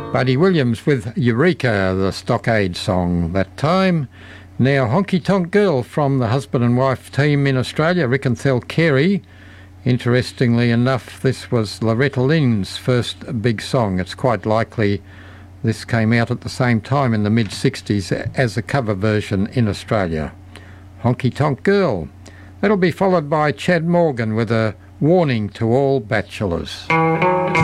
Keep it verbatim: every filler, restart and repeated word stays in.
Buddy Williams with Eureka, the Stockade song that time. Now Honky Tonk Girl from the husband and wife team in Australia, Rick and Thel Carey. Interestingly enough, this was Loretta Lynn's first big song. It's quite likely this came out at the same time in the mid sixties as a cover version in Australia. Honky Tonk Girl. That'll be followed by Chad Morgan with a warning to all bachelors.